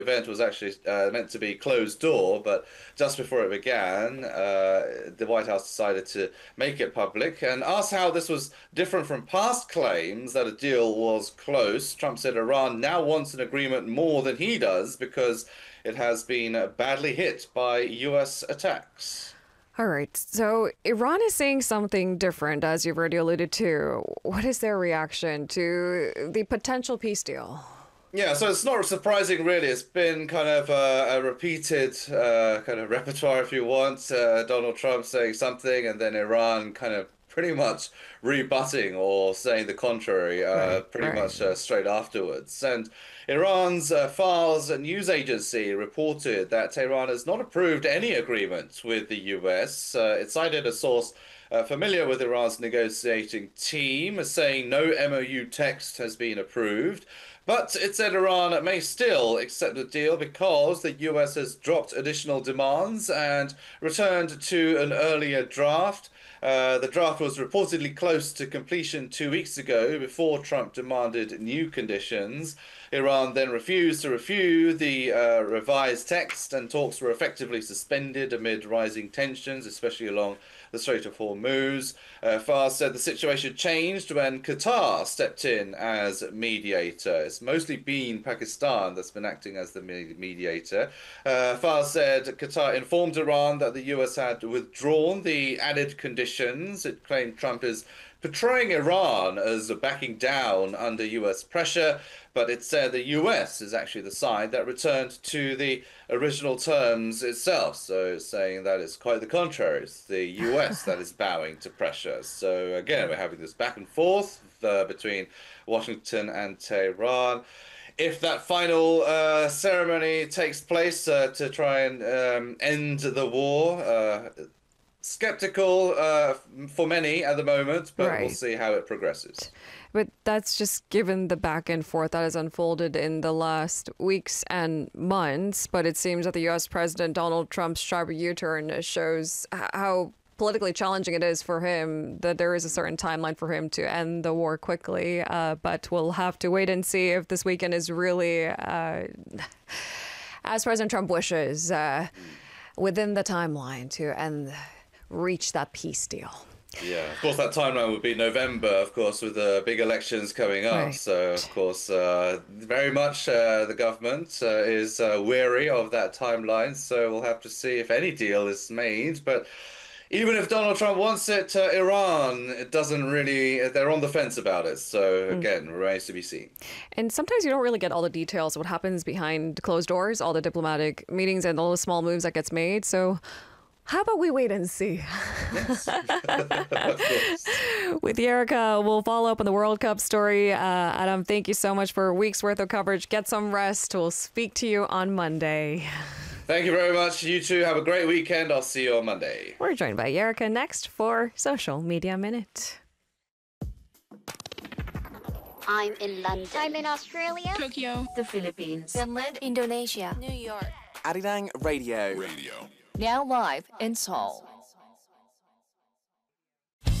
event was actually meant to be closed door, but just before it began, the White House decided to make it public and asked how this was different from past claims that a deal was close. Trump said Iran now wants an agreement more than he does because it has been badly hit by US attacks. All right. So Iran is saying something different, as you've already alluded to. What is their reaction to the potential peace deal? Yeah, so it's not surprising, really. It's been kind of a repeated kind of repertoire, if you want. Donald Trump saying something, and then Iran kind of pretty much rebutting or saying the contrary, pretty Right. much straight afterwards. And Iran's Fars news agency reported that Tehran has not approved any agreement with the US. It cited a source familiar with Iran's negotiating team, as saying no MOU text has been approved. But it said Iran may still accept the deal because the US has dropped additional demands and returned to an earlier draft. The draft was reportedly close to completion 2 weeks ago before Trump demanded new conditions. Iran then refused to review the revised text, and talks were effectively suspended amid rising tensions, especially along the Strait of Hormuz. Fars said the situation changed when Qatar stepped in as mediator. It's mostly been Pakistan that's been acting as the mediator. Fars said Qatar informed Iran that the US had withdrawn the added conditions. It claimed Trump is portraying Iran as backing down under US pressure, but it said the US is actually the side that returned to the original terms itself. So it's saying that it's quite the contrary. It's the US that is bowing to pressure. So again, we're having this back and forth between Washington and Tehran. If that final ceremony takes place to try and end the war, skeptical for many at the moment, but we'll Right. see how it progresses. But that's just given the back and forth that has unfolded in the last weeks and months. But it seems that the US President Donald Trump's sharp U-turn shows how politically challenging it is for him, that there is a certain timeline for him to end the war quickly. But we'll have to wait and see if this weekend is really, as President Trump wishes, within the timeline to end, reach that peace deal. Yeah, of course, that timeline would be November, of course, with the big elections coming up. Right. So, of course, very much the government is wary of that timeline. So we'll have to see if any deal is made. But even if Donald Trump wants it, Iran, it doesn't really, they're on the fence about it. So, again, remains to be seen. And sometimes you don't really get all the details of what happens behind closed doors, all the diplomatic meetings and all the small moves that gets made. So how about we wait and see? Yes, of course. With Erica, we'll follow up on the World Cup story. Adam, thank you so much for a week's worth of coverage. Get some rest. We'll speak to you on Monday. Thank you very much. You two have a great weekend. I'll see you on Monday. We're joined by Erica next for Social Media Minute. I'm in London. I'm in Australia. Tokyo, The Philippines. Finland. Indonesia. New York. Arirang Radio. now live in Seoul.